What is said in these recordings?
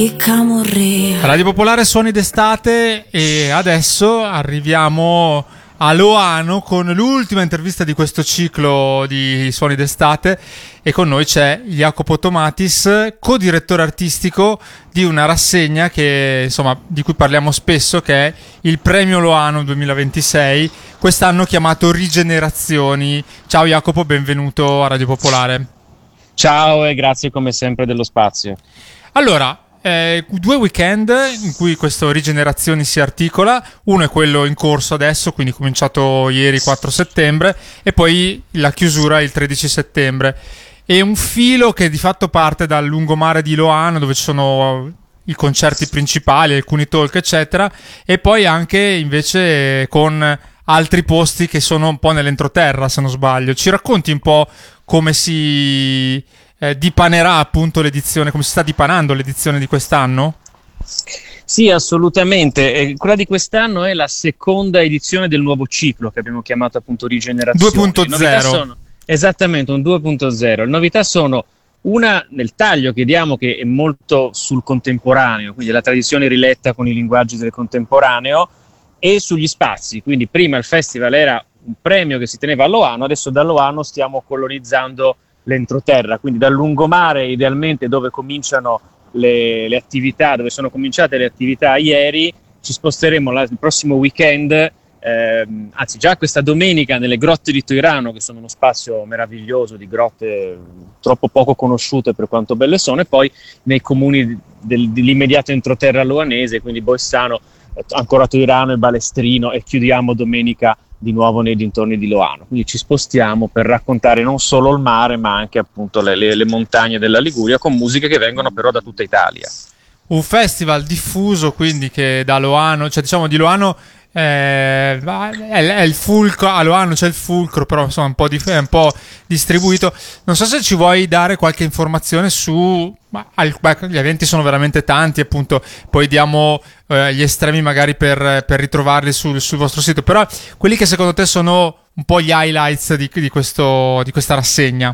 Radio Popolare, suoni d'estate, e adesso arriviamo a Loano con l'ultima intervista di questo ciclo di suoni d'estate, e con noi c'è Jacopo Tomatis, co-direttore artistico di una rassegna che, insomma, di cui parliamo spesso, che è il Premio Loano 2026, quest'anno chiamato Rigenerazioni. Ciao Jacopo, benvenuto a Radio Popolare. Ciao e grazie come sempre dello spazio. Allora, 2 weekend in cui questo Rigenerazioni si articola. Uno è quello in corso adesso, quindi cominciato ieri 4 settembre, e poi la chiusura il 13 settembre. È un filo che di fatto parte dal lungomare di Loano, dove ci sono i concerti principali, alcuni talk eccetera, e poi anche invece con altri posti che sono un po' nell'entroterra, se non sbaglio. Ci racconti un po' come si dipanerà appunto l'edizione, come si sta dipanando l'edizione di quest'anno? Sì, assolutamente. Quella di quest'anno è la seconda edizione del nuovo ciclo che abbiamo chiamato appunto Rigenerazioni. 2.0. Esattamente, un 2.0. Le novità sono una nel taglio che diamo, che è molto sul contemporaneo, quindi la tradizione riletta con i linguaggi del contemporaneo, e sugli spazi. Quindi prima il festival era un premio che si teneva a Loano, adesso da Loano stiamo colonizzando l'entroterra, quindi dal lungomare idealmente, dove cominciano le attività, dove sono cominciate le attività ieri, ci sposteremo il prossimo weekend, anzi già questa domenica, nelle grotte di Toirano, che sono uno spazio meraviglioso di grotte troppo poco conosciute per quanto belle sono, e poi nei comuni dell'immediato entroterra loanese, quindi Bolzano, ancora Toirano e Balestrino, e chiudiamo domenica di nuovo nei dintorni di Loano. Quindi ci spostiamo per raccontare non solo il mare, ma anche appunto le montagne della Liguria, con musiche che vengono però da tutta Italia. Un festival diffuso, quindi, che da Loano, cioè diciamo di Loano è il fulcro. A Loano c'è il fulcro, però insomma è un po' distribuito. Non so se ci vuoi dare qualche informazione su gli eventi sono veramente tanti, appunto, poi diamo gli estremi magari per ritrovarli sul vostro sito, però quelli che secondo te sono un po' gli highlights di questa rassegna.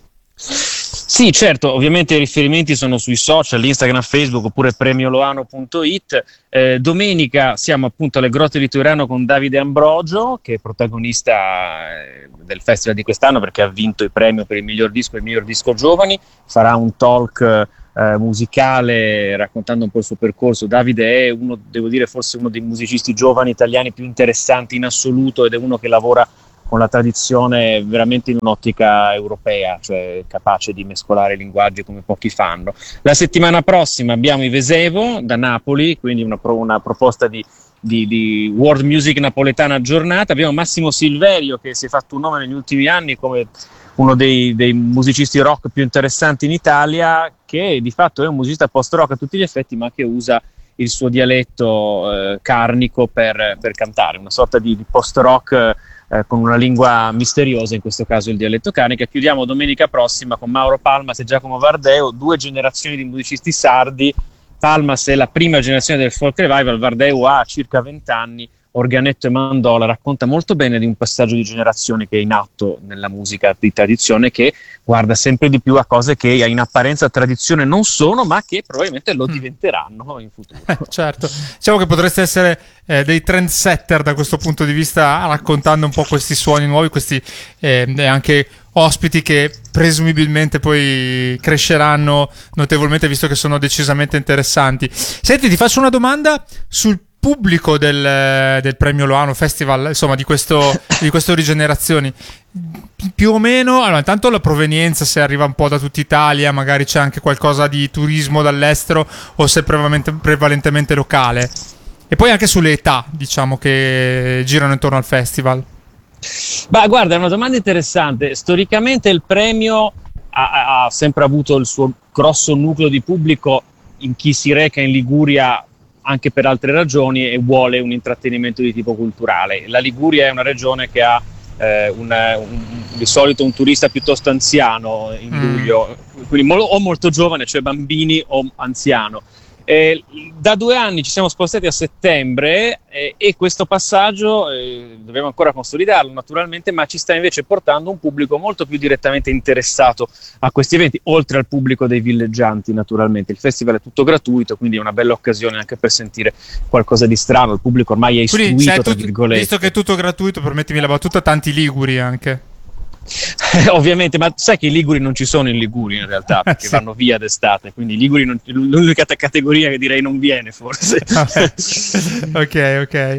Sì, certo, ovviamente i riferimenti sono sui social, Instagram, Facebook, oppure premioloano.it. Domenica siamo appunto alle Grotte di Toirano con Davide Ambrogio, che è protagonista del festival di quest'anno perché ha vinto il premio per il miglior disco giovani. Farà un talk musicale raccontando un po' il suo percorso. Davide è devo dire, forse uno dei musicisti giovani italiani più interessanti in assoluto, ed è uno che lavora con la tradizione veramente in un'ottica europea, cioè capace di mescolare i linguaggi come pochi fanno. La settimana prossima abbiamo i Vesevo da Napoli, quindi una proposta di world music napoletana aggiornata. Abbiamo Massimo Silverio, che si è fatto un nome negli ultimi anni come uno dei musicisti rock più interessanti in Italia, che di fatto è un musicista post-rock a tutti gli effetti, ma che usa il suo dialetto carnico per cantare, una sorta di post-rock con una lingua misteriosa, in questo caso il dialetto carnico. Chiudiamo domenica prossima con Mauro Palmas e Giacomo Vardeo, 2 generazioni di musicisti sardi. Palmas è la prima generazione del folk revival, Vardeo ha circa 20 anni, organetto e mandola, racconta molto bene di un passaggio di generazione che è in atto nella musica di tradizione, che guarda sempre di più a cose che in apparenza tradizione non sono, ma che probabilmente lo diventeranno in futuro. Certo, diciamo che potreste essere dei trendsetter da questo punto di vista, raccontando un po' questi suoni nuovi, questi anche ospiti che presumibilmente poi cresceranno notevolmente, visto che sono decisamente interessanti. Senti, ti faccio una domanda sul pubblico del Premio Loano Festival, insomma di questo Rigenerazioni. Più o meno, allora, intanto la provenienza, se arriva un po' da tutta Italia, magari c'è anche qualcosa di turismo dall'estero, o se è prevalentemente locale, e poi anche sulle età, diciamo, che girano intorno al festival. Beh, guarda, è una domanda interessante. Storicamente il premio ha sempre avuto il suo grosso nucleo di pubblico in chi si reca in Liguria anche per altre ragioni e vuole un intrattenimento di tipo culturale. La Liguria è una regione che ha di solito un turista piuttosto anziano in luglio, quindi o molto giovane, cioè bambini, o anziano. Da 2 anni ci siamo spostati a settembre e questo passaggio dobbiamo ancora consolidarlo naturalmente, ma ci sta invece portando un pubblico molto più direttamente interessato a questi eventi, oltre al pubblico dei villeggianti naturalmente. Il festival è tutto gratuito, quindi è una bella occasione anche per sentire qualcosa di strano. Il pubblico ormai è istruito, tra virgolette. Visto che è tutto gratuito, permettimi la battuta, tanti liguri anche. Ovviamente, ma sai che i liguri non ci sono in Liguria in realtà, perché vanno via d'estate, quindi i liguri l'unica categoria che direi non viene forse. Ok.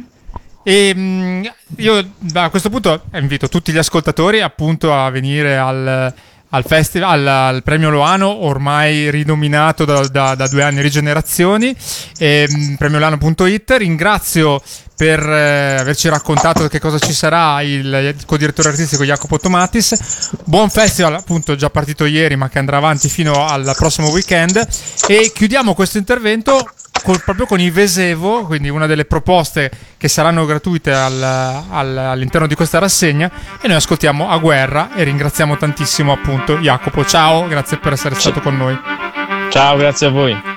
E io a questo punto invito tutti gli ascoltatori appunto a venire al festival, al premio Loano, ormai rinominato da 2 anni, Rigenerazioni, premioloano.it. Ringrazio per averci raccontato che cosa ci sarà il co-direttore artistico Jacopo Tomatis. Buon festival, appunto già partito ieri ma che andrà avanti fino al prossimo weekend, e chiudiamo questo intervento proprio con i Vesevo, quindi una delle proposte che saranno gratuite all'interno di questa rassegna, e noi ascoltiamo A Guerra e ringraziamo tantissimo appunto Jacopo. Ciao, grazie per essere stato con noi. Ciao, grazie a voi.